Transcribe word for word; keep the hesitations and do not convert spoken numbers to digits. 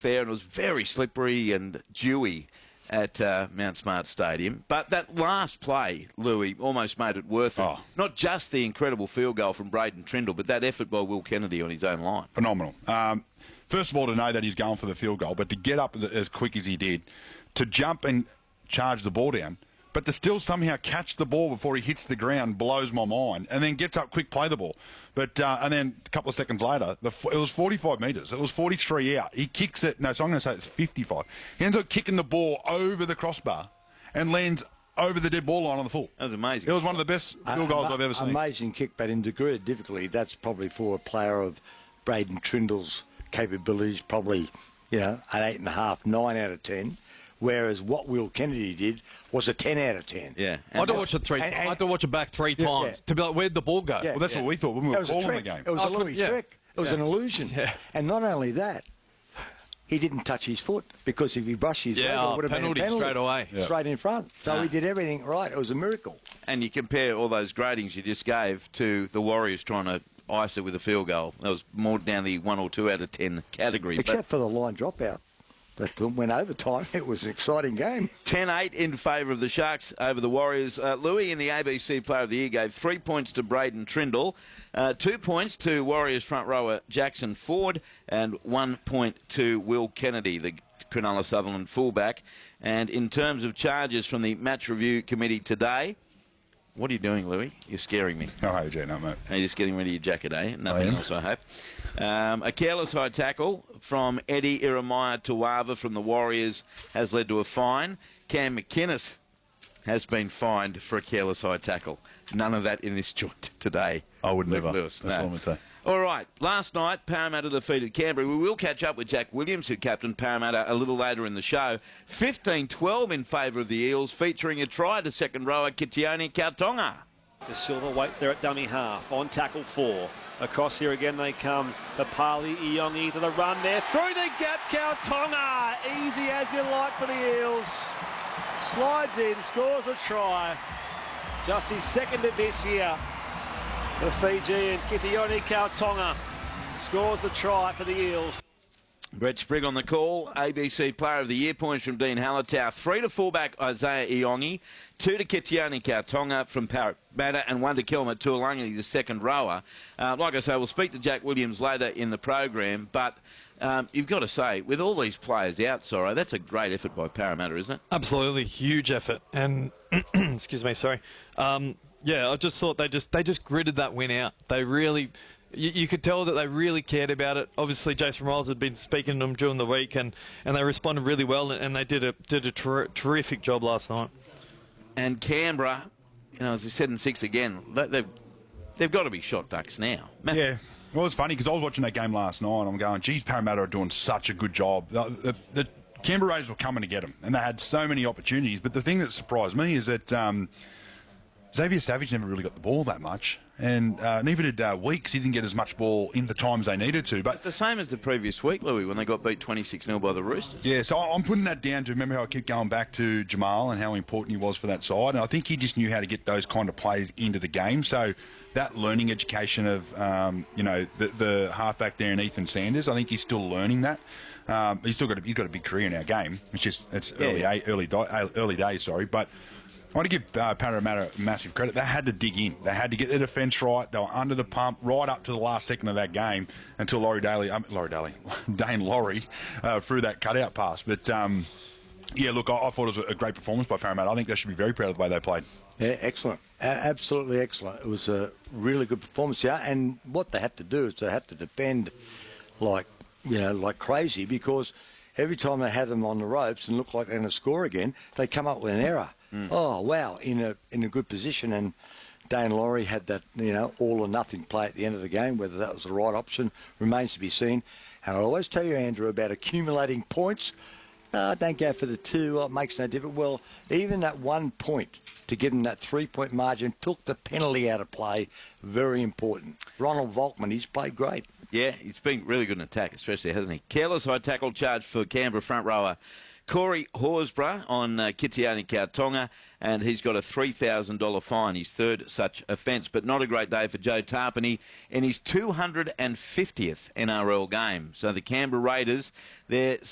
fair, and it was very slippery and dewy at uh, Mount Smart Stadium. But that last play, Louis, almost made it worth it. Oh. Not just the incredible field goal from Braden Trindle, but that effort by Will Kennedy on his own line. Phenomenal. Um, first of all, to know that he's going for the field goal, but to get up as quick as he did, to jump and charge the ball down, but to still somehow catch the ball before he hits the ground blows my mind, and then gets up quick, play the ball. But uh, and then a couple of seconds later, the, it was forty-five metres. It was forty-three out. He kicks it. No, so I'm going to say it's fifty-five. He ends up kicking the ball over the crossbar and lands over the dead ball line on the full. That was amazing. It was one of the best field goals uh, I've ever seen. Amazing kick, but in degree of difficulty, that's probably for a player of Braden Trindle's capabilities, probably, you know, an eight and a half, nine out of ten. Whereas what Will Kennedy did was a ten out of ten. Yeah. I had to watch it three. and, and, I had to watch it back three yeah, times yeah. to be like, where'd the ball go? Yeah. Well, that's Yeah. what we thought when we It were was a calling the trick. game. It was I a could- Louis yeah. trick. It was Yeah. an illusion. Yeah. And not only that, he didn't touch his foot, because if he brushed his Yeah, leg, oh, it would have penalty been a penalty straight away. Yeah. straight in front. So Ah. he did everything right. It was a miracle. And you compare all those gradings you just gave to the Warriors trying to ice it with a field goal. That was more down the one or two out of ten category. Except But for the line dropout. That went overtime. It was an exciting game. ten eight in favour of the Sharks over the Warriors. Uh, Louis, in the A B C Player of the Year, gave three points to Braden Trindle, uh, two points to Warriors front rower Jackson Ford, and one point to Will Kennedy, the Cronulla Sutherland fullback. And in terms of charges from the match review committee today, what are you doing, Louis? You're scaring me. Oh, hey, Gee, no, mate. Are you just getting rid of your jacket, eh? Nothing am. else, I hope. Um, a careless high tackle from Eddie Iremaya Tuava from the Warriors has led to a fine. Cam McInnes has been fined for a careless high tackle. None of that in this joint today. I would Luke never. Lewis, That's no. what I'm going to say. All right, last night, Parramatta defeated Canberra. We will catch up with Jack Williams, who captained Parramatta, a little later in the show. fifteen twelve in favour of the Eels, featuring a try to second rower Kitione Kautonga. The Silver waits there at dummy half. On tackle four. Across here again they come. Papali Iongi to the run there. Through the gap, Kautonga. Easy as you like for the Eels. Slides in, scores a try. Just his second of this year. The Fijian Kitione Kautonga scores the try for the Eels. Brett Sprigg on the call. A B C Player of the Year points from Dean Hallertau. Three to fullback Isaiah Iongi. Two to Kitione Kautonga from Parramatta, and one to Kelma Tuolangi, the second rower. Uh, like I say, we'll speak to Jack Williams later in the program, but um, you've got to say, with all these players out, Sorrow, that's a great effort by Parramatta, isn't it? Absolutely, huge effort. And excuse me, sorry. Um, yeah, I just thought they just they just gritted that win out. They really, you, you could tell that they really cared about it. Obviously, Jason Riles had been speaking to them during the week, and, and they responded really well, and, and they did a did a ter- terrific job last night. And Canberra, you know, as I said in six again, they, they've they've got to be shot ducks now. Man, Yeah. Well, it's funny because I was watching that game last night and I'm going, geez, Parramatta are doing such a good job. The, the, the Canberra Raiders were coming to get them, and they had so many opportunities. But the thing that surprised me is that um, Xavier Savage never really got the ball that much, and uh, neither did uh, Weeks. He didn't get as much ball in the times they needed to. But It's the same as the previous week, Louis, when they got beat twenty-six nil by the Roosters. yeah, so I'm putting that down to remember how I kept going back to Jamal and how important he was for that side. And I think he just knew how to get those kind of players into the game. So that learning education of, um, you know, the, the halfback there in Ethan Sanders, I think he's still learning that. Um, he's still got a, he's got a big career in our game, which is it's Yeah, early, yeah. early, di- early days, sorry. But I want to give uh, Parramatta massive credit. They had to dig in. They had to get their defence right. They were under the pump right up to the last second of that game until Laurie Daly, um, Laurie Daly, Dane Laurie uh, threw that cutout pass. But um, yeah, look, I, I thought it was a great performance by Parramatta. I think they should be very proud of the way they played. Yeah, excellent. A- absolutely excellent. It was a really good performance, yeah. And what they had to do is they had to defend like, you know, like crazy, because every time they had them on the ropes and looked like they're going to score again, they come up with an error. Mm. Oh, wow, in a in a good position. And Dane Laurie had that, you know, all or nothing play at the end of the game. Whether that was the right option remains to be seen. And I always tell you, Andrew, about accumulating points. Uh, don't go for the two. Oh, it makes no difference. Well, even that one point to give them that three-point margin took the penalty out of play. Very important. Ronald Volkman, he's played great. Yeah, he's been really good in attack, especially, hasn't he? Careless high tackle charge for Canberra front rower Corey Horsburgh on uh, Kitione Kautonga, and he's got a three thousand dollars fine, his third such offence. But not a great day for Joe Tarpany in his two hundred fiftieth N R L game. So the Canberra Raiders, they're